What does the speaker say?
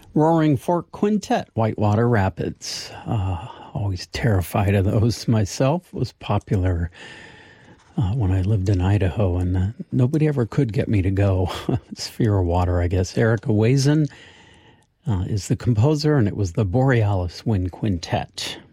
Roaring Fork Quintet, Whitewater Rapids. Always terrified of those myself. Was popular when I lived in Idaho, and nobody ever could get me to go. It's fear of water, I guess. Erica Wazen is the composer, and it was the Borealis Wind Quintet.